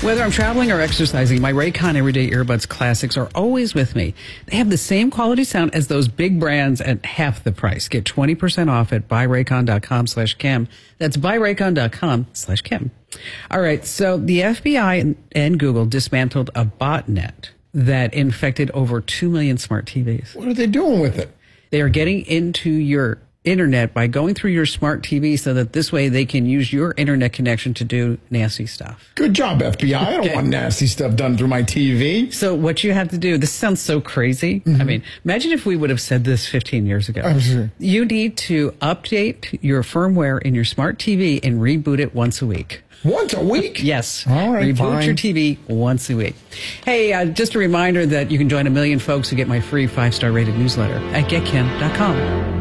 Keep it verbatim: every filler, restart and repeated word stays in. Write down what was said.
Whether I'm traveling or exercising, my Raycon Everyday Earbuds Classics are always with me. They have the same quality sound as those big brands at half the price. Get twenty percent off at buyraycon.com slash Kim. That's buyraycon.com slash Kim. All right, so the F B I and, and Google dismantled a botnet that infected over two million smart T Vs. What are they doing with it? They are getting into your internet by going through your smart T V so that this way they can use your internet connection to do nasty stuff. Good job, F B I. I don't Okay. want nasty stuff done through my T V. So what you have to do, this sounds so crazy. Mm-hmm. I mean, imagine if we would have said this fifteen years ago. I'm sure. You need to update your firmware in your smart T V and reboot it once a week. Once a week? Yes. All right, Reboot fine. your T V once a week. Hey, uh, just a reminder that you can join a million folks who get my free five-star rated newsletter at get kim dot com.